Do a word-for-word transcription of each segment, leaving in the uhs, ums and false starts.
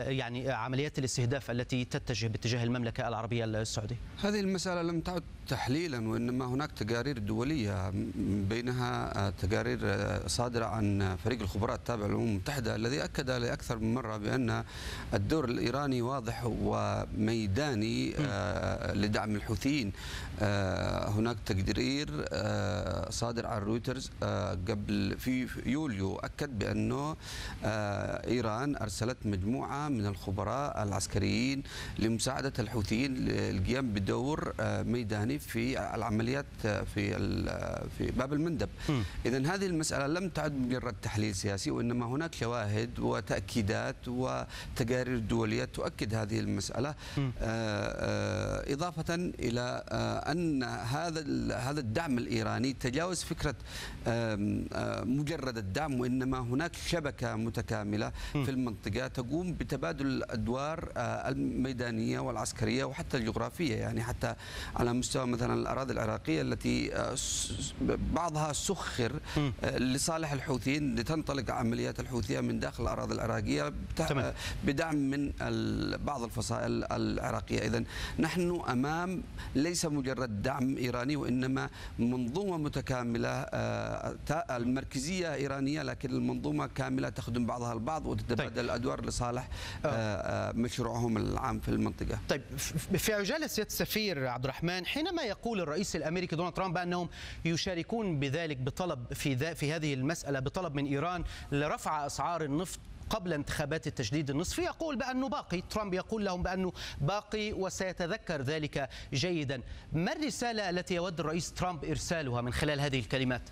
يعني عمليات الاستهداف التي تتجه باتجاه المملكة العربية السعودية؟ هذه المسألة لم تعد تحليلا، وإنما هناك تقارير دولية، بينها تقارير صادرة عن فريق الخبراء التابع للأمم المتحدة الذي أكد لأكثر من مرة بأن الدور الإيراني واضح وميداني لدعم الحوثيين. هناك تقرير صادر عن رويترز قبل في يوليو أكد بأنه إيران أرسلت مجموعة من الخبراء العسكريين لمساعدة الحوثيين للقيام بدور ميداني في العمليات في في باب المندب. إذن هذه المسألة لم تعد مجرد تحليل سياسي، وإنما هناك شواهد وتأكيدات وتقارير دولية تؤكد هذه المسألة، إضافة إلى أن هذا هذا الدعم الإيراني تجاوز فكرة مجرد الدعم، وإنما هناك شبكة متكاملة في المنطقة تقوم بتبادل الأدوار الميدانية والعسكرية وحتى الجغرافية، يعني حتى على مستوى مثلا الأراضي العراقية التي بعضها سخر لصالح الحوثيين لتنطلق عمليات الحوثية من داخل الأراضي العراقية بدعم من بعض الفصائل العراقية. إذن نحن أمام ليس مجرد دعم إيراني، وإنما منظومة متكاملة، المركزية إيرانية لكن المنظومة كاملة تخدم بعضها البعض وتتبادل طيب. الأدوار لصالح مشروعهم العام في المنطقة. طيب، في عجالة سيادة السفير عبد الرحمن، حينما يقول الرئيس الأمريكي دونالد ترامب بأنهم يشاركون بذلك بطلب في في هذه المسألة بطلب من إيران لرفع أسعار النفط قبل انتخابات التجديد النصفي، يقول بأنه باقي، ترامب يقول لهم بأنه باقي وسيتذكر ذلك جيدا. ما الرسالة التي يود الرئيس ترامب إرسالها من خلال هذه الكلمات؟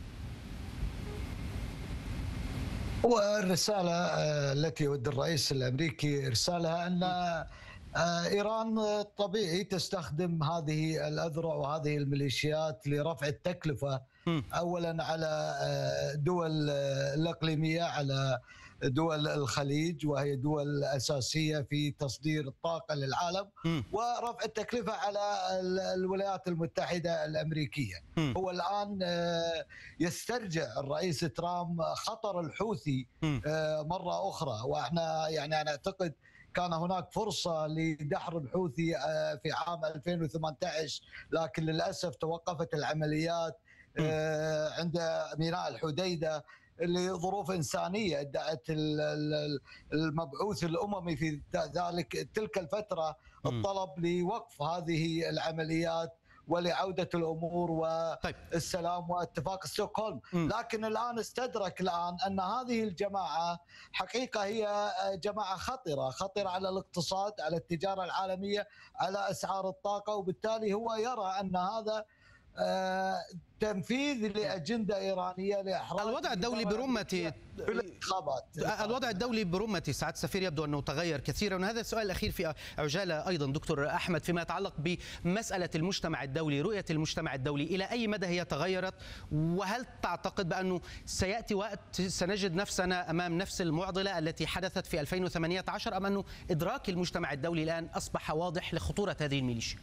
والرسالة التي يود الرئيس الأمريكي إرسالها أن إيران طبيعي تستخدم هذه الأذرع وهذه الميليشيات لرفع التكلفة أولا على دول الإقليمية، على دول الخليج وهي دول أساسية في تصدير الطاقة للعالم، ورفع التكلفة على الولايات المتحدة الأمريكية. هو الآن يسترجع الرئيس ترامب خطر الحوثي مرة أخرى، وإحنا يعني أنا أعتقد كان هناك فرصة لدحر الحوثي في عام ألفين وثمانية عشر، لكن للأسف توقفت العمليات عند ميناء الحديدة لظروف إنسانية. ادعت المبعوث الأممي في ذلك تلك الفترة الطلب لوقف هذه العمليات ولعودة الأمور والسلام واتفاق ستوكهولم. لكن الآن استدرك الآن أن هذه الجماعة حقيقة هي جماعة خطرة خطرة على الاقتصاد، على التجارة العالمية، على أسعار الطاقة، وبالتالي هو يرى أن هذا تنفيذ لأجندة إيرانية لإحراج الوضع الدولي برمة الانتخابات. الوضع الدولي برمة سعادة السفير يبدو أنه تغير كثيرا، وهذا السؤال الأخير في عجالة أيضا دكتور أحمد فيما يتعلق بمسألة المجتمع الدولي، رؤية المجتمع الدولي إلى أي مدى هي تغيرت؟ وهل تعتقد بأنه سيأتي وقت سنجد نفسنا أمام نفس المعضلة التي حدثت في ألفين وثمانية عشر، أم أنه إدراك المجتمع الدولي الآن أصبح واضح لخطورة هذه الميليشيا؟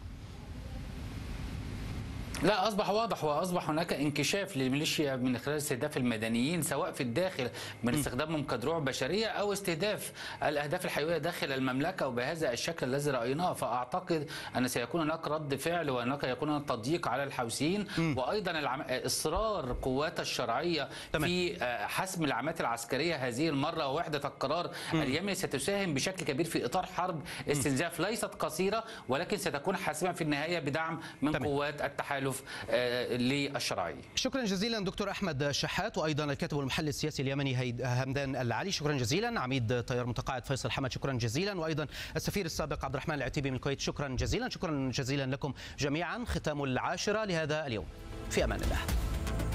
لا، أصبح واضح، وأصبح هناك انكشاف للميليشيا من خلال استهداف المدنيين سواء في الداخل من استخدامهم كدروع بشرية أو استهداف الأهداف الحيوية داخل المملكة وبهذا الشكل الذي رأيناه. فأعتقد أن سيكون هناك رد فعل وهناك يكون هناك تضييق على الحوثيين، وأيضا العم... إصرار قوات الشرعية تمام. في حسم العمليات العسكرية هذه المرة، ووحدة القرار اليمني ستساهم بشكل كبير في إطار حرب استنزاف ليست قصيرة ولكن ستكون حاسمة في النهاية بدعم من تمام. قوات التحالف للشرعية. شكرا جزيلا دكتور أحمد شحات، وأيضا الكاتب والمحلل السياسي اليمني همدان العلي. شكرا جزيلا. عميد طيار متقاعد فيصل حمد شكرا جزيلا، وأيضا السفير السابق عبد الرحمن العتيبي من الكويت شكرا جزيلا. شكرا جزيلا لكم جميعا. ختام العاشرة لهذا اليوم، في أمان الله.